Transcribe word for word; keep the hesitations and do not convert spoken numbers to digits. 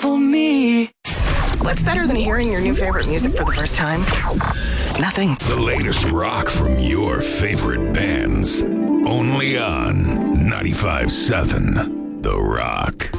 for me. What's better than hearing your new favorite music for the first time? Nothing. The latest rock from your favorite bands. Only on ninety-five seven The Rock.